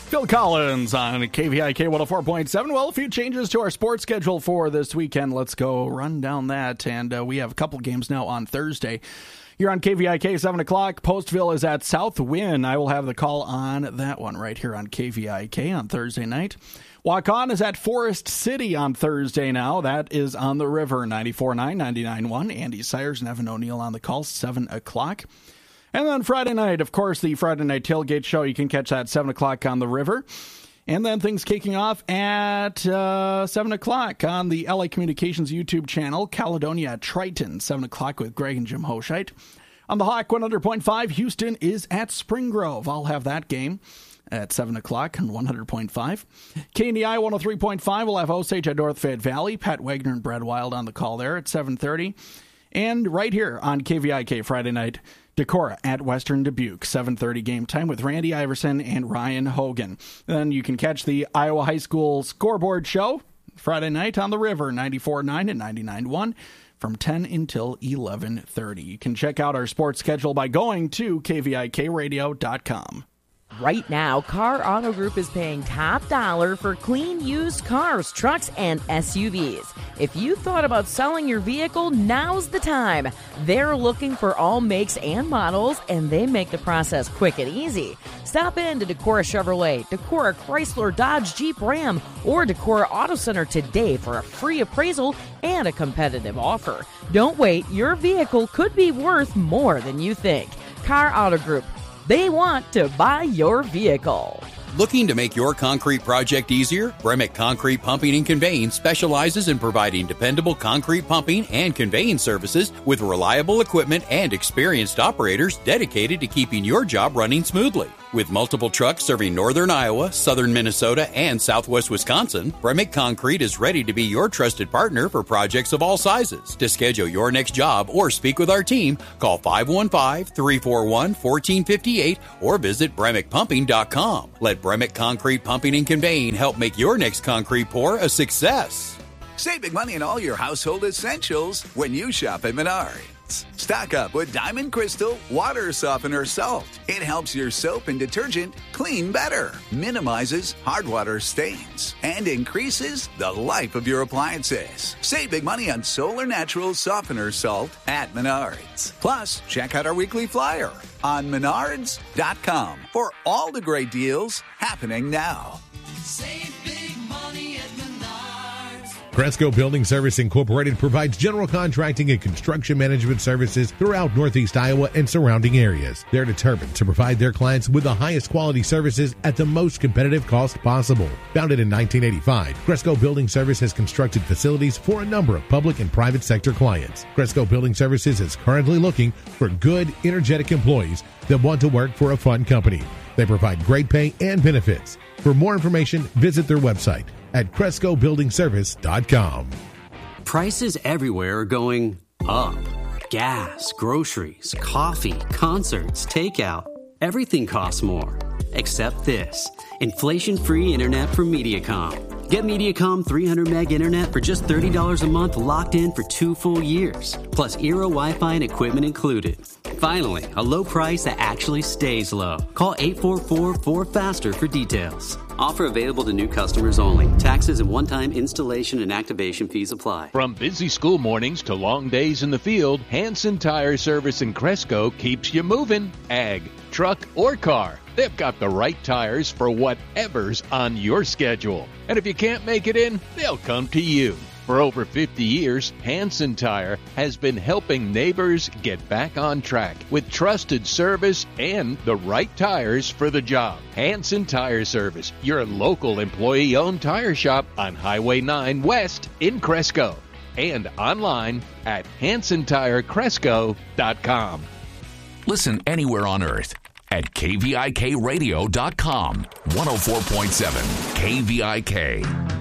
Phil Collins on KVIK 104.7. Well, a few changes to our sports schedule for this weekend. Let's go run down that. And we have a couple games now on Thursday. You're on KVIK, 7 o'clock. Postville is at South Wynn. I will have the call on that one right here on KVIK on Thursday night. Waukon is at Forest City on Thursday now. That is on the river, 94.9, 99.1. Andy Sires and Evan O'Neill on the call, 7 o'clock. And then Friday night, of course, the Friday Night Tailgate Show. You can catch that 7 o'clock on the river. And then things kicking off at 7 o'clock on the LA Communications YouTube channel, Caledonia at Triton, 7 o'clock with Greg and Jim Hoshite. On the Hawk 100.5, Houston is at Spring Grove. I'll have that game at 7 o'clock on 100.5. KNDI 103.5 will have Osage at North Fayette Valley. Pat Wagner and Brad Wild on the call there at 7:30. And right here on KVIK Friday night, Decorah at Western Dubuque, 7:30 game time with Randy Iverson and Ryan Hogan. Then you can catch the Iowa High School Scoreboard Show Friday night on the river, 94.9 and 99.1 from 10 until 11:30. You can check out our sports schedule by going to kvikradio.com. Right now, Car Auto Group is paying top dollar for clean used cars, trucks, and SUVs. If you thought about selling your vehicle, now's the time. They're looking for all makes and models, and they make the process quick and easy. Stop in to Decorah Chevrolet, Decorah Chrysler, Dodge, Jeep, Ram, or Decorah Auto Center today for a free appraisal and a competitive offer. Don't wait. Your vehicle could be worth more than you think. Car Auto Group. They want to buy your vehicle. Looking to make your concrete project easier? Bremick Concrete Pumping and Conveying specializes in providing dependable concrete pumping and conveying services with reliable equipment and experienced operators dedicated to keeping your job running smoothly. With multiple trucks serving northern Iowa, southern Minnesota, and southwest Wisconsin, Bremick Concrete is ready to be your trusted partner for projects of all sizes. To schedule your next job or speak with our team, call 515-341-1458 or visit BremickPumping.com. Let Bremick Concrete Pumping and Conveying help make your next concrete pour a success. Save big money on all your household essentials when you shop at Menards. Stock up with Diamond Crystal Water Softener Salt. It helps your soap and detergent clean better, minimizes hard water stains, and increases the life of your appliances. Save big money on Solar Natural Softener Salt at Menards. Plus, check out our weekly flyer on Menards.com for all the great deals happening now. Save big money at Menards. Cresco Building Service Incorporated provides general contracting and construction management services throughout Northeast Iowa and surrounding areas. They're determined to provide their clients with the highest quality services at the most competitive cost possible. Founded in 1985, Cresco Building Service has constructed facilities for a number of public and private sector clients. Cresco Building Services is currently looking for good, energetic employees that want to work for a fun company. They provide great pay and benefits. For more information, visit their website at CrescoBuildingService.com. Prices everywhere are going up. Gas, groceries, coffee, concerts, takeout. Everything costs more. Except this. Inflation-free internet from Mediacom. Get Mediacom 300 meg internet for just $30 a month, locked in for 2 full years. Plus Eero Wi-Fi and equipment included. Finally, a low price that actually stays low. Call 844-4FASTER for details. Offer available to new customers only. Taxes and one-time installation and activation fees apply. From busy school mornings to long days in the field, Hanson Tire Service in Cresco keeps you moving. Ag, truck, or car. They've got the right tires for whatever's on your schedule. And if you can't make it in, they'll come to you. For over 50 years, Hanson Tire has been helping neighbors get back on track with trusted service and the right tires for the job. Hanson Tire Service, your local employee-owned tire shop on Highway 9 West in Cresco. And online at HansonTireCresco.com. Listen anywhere on earth at KVIKRadio.com. 104.7 KVIK.